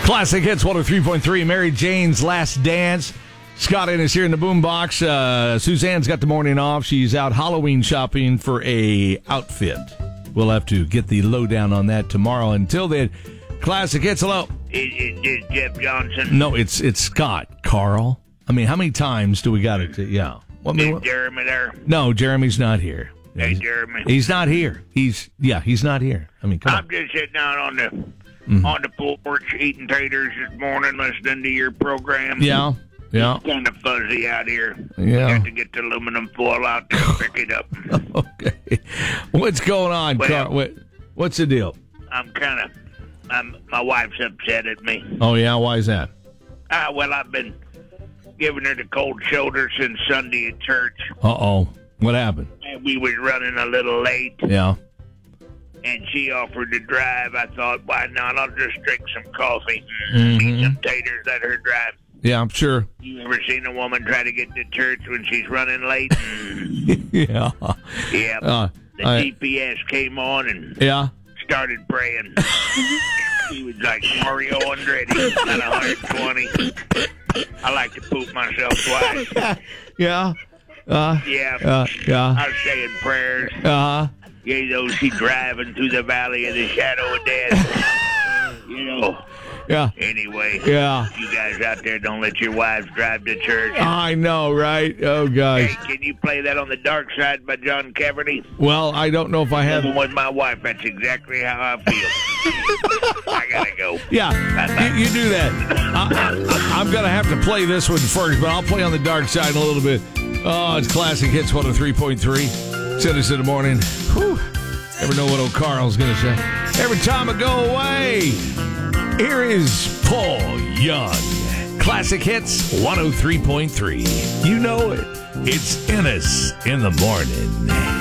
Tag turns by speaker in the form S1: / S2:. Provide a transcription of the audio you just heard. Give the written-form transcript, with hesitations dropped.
S1: Classic Hits 103.3, Mary Jane's Last Dance. Scott is here in the boombox. Suzanne's got the morning off. She's out Halloween shopping for a outfit. We'll have to get the lowdown on that tomorrow. Until then, Classic Hits, hello.
S2: Is Jeff Johnson?
S1: No, it's Scott. Carl? I mean, how many times do we got it? Yeah.
S2: Is Jeremy there?
S1: No, Jeremy's not here.
S2: Hey, Jeremy.
S1: He's not here. He's not here. I mean, come on.
S2: I'm just sitting out on the porch eating taters this morning, listening to your program.
S1: Yeah.
S2: It's kind of fuzzy out here.
S1: Yeah.
S2: Got to get the aluminum foil out there and pick it up.
S1: Okay. What's going on, Carl? What's the deal?
S2: My wife's upset at me.
S1: Oh, yeah? Why is that?
S2: Well, I've been giving her the cold shoulder since Sunday at church.
S1: Uh-oh. What happened?
S2: And we was running a little late.
S1: Yeah.
S2: And she offered to drive. I thought, why not? I'll just drink some coffee and eat some taters, let her drive.
S1: Yeah, I'm sure.
S2: You ever seen a woman try to get to church when she's running late?
S1: Yeah.
S2: Yeah. The GPS came on and started praying. He was like Mario Andretti at 120. I like to poop myself twice.
S1: Yeah.
S2: I was saying prayers. Yea, though she driving through the valley of the shadow of death.
S1: Yeah.
S2: Anyway.
S1: Yeah.
S2: You guys out there don't let your wives drive to church.
S1: I know, right? Oh, gosh.
S2: Hey, can you play that on the Dark Side by John Cafferty?
S1: Well, I don't know if I have.
S2: Even with my wife, that's exactly how I feel. I gotta go.
S1: Yeah, you do that. I'm going to have to play this one first, but I'll play on the Dark Side in a little bit. Oh, it's Classic Hits 103.3. Send us in the morning. Whew. Never know what old Carl's going to say. Every time I go away, here is Paul Young. Classic Hits 103.3. You know it. It's Ennis in the morning.